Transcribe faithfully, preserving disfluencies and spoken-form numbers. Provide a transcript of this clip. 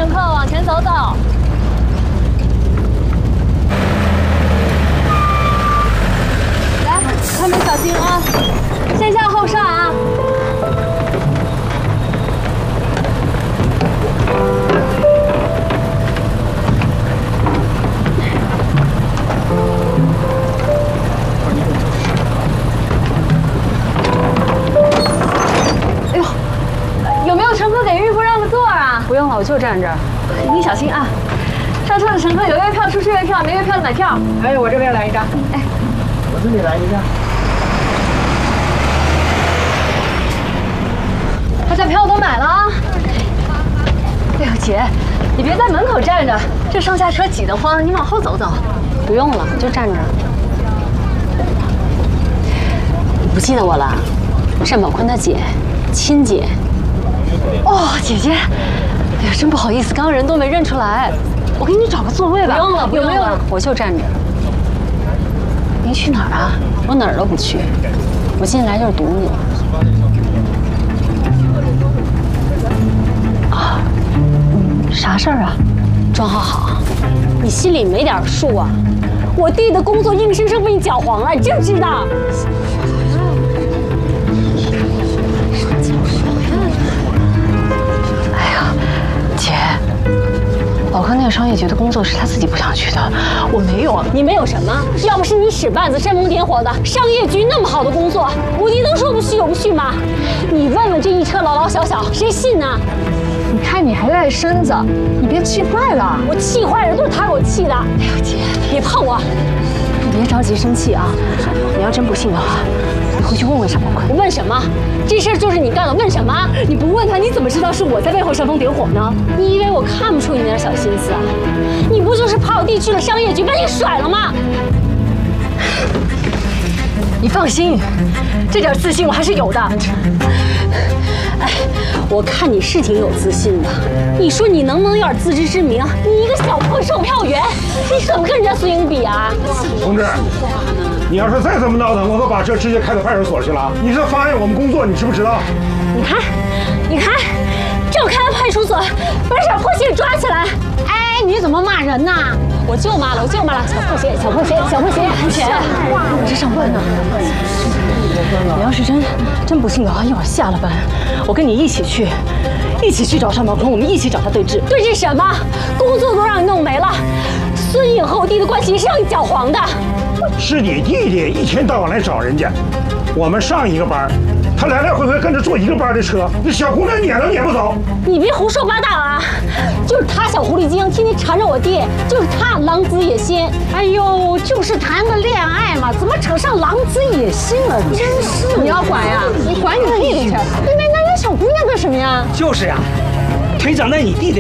乘客往前走走。来，开门小心啊！先下后上啊！哎呦，有没有乘客给孕妇让个座啊？不用了，我就站这儿。你小心啊！上车的乘客有月票出示月票，没月票的买票。 哎，我这边来一张。哎，我这里来一张。 大家票都买了啊！哎呦，姐，你别在门口站着，这上下车挤得慌，你往后走走。不用了，就站着。你不记得我了？单宝坤他姐，亲姐。哦，姐姐，哎呀，真不好意思，刚刚人都没认出来。我给你找个座位吧。不用了，不用了，有没有？我就站着。您去哪儿啊？我哪儿都不去，我进来就是堵你。啊，啥事儿啊？庄好好，你心里没点数啊？我弟的工作硬生生被你搅黄了，你知不知道？哎呀，姐。宝科那个商业局的工作是他自己不想去的，我没有。你没有什么？要不是你使绊子煽风点火的，商业局那么好的工作，我弟能说不去就不去吗？你问问这一车老老小小，谁信呢？你看你还赖身子，你别气坏了。我气坏了，都是他给我气的。哎呦姐，别碰我！你别着急生气啊！你要真不信的话，你回去问问单宝坤。我问什么？这事儿就是你干的，问什么？你不问他，你怎么知道是我在背后煽风点火呢？你以为我看不出你那点小心思啊？你不就是怕我弟去了商业局把你甩了吗？你放心，这点自信我还是有的。哎，我看你是挺有自信的。你说你能不能有点自知之明？你一个小破售票员，你怎么跟人家孙英比啊？ 同志，你要是再这么闹腾，我可把车直接开到派出所去了。你这妨碍我们工作，你知不知道？ 你看，你看，正开到派出所，把这小破鞋给抓起来！哎，你怎么骂人呢？我就骂了，我就骂了，小破鞋，小破鞋，小破鞋，钱，我这上班呢。你要是真真不信的话，一会儿下了班，我跟你一起去，一起去找单宝坤，我们一起找他对峙。对峙什么？工作都让你弄没了，孙颖和我弟的关系是让你搅黄的。 是你弟弟一天到晚来找人家，我们上一个班，他来来回回跟着坐一个班的车，这小姑娘撵都撵不走。 你别胡说八道啊！就是他小狐狸精，天天缠着我弟，就是他狼子野心。哎呦，就是谈个恋爱嘛，怎么扯上狼子野心了？真是！你要管呀？你管你弟弟去！你为难人小姑娘干什么呀？ 就是呀，腿长在你弟弟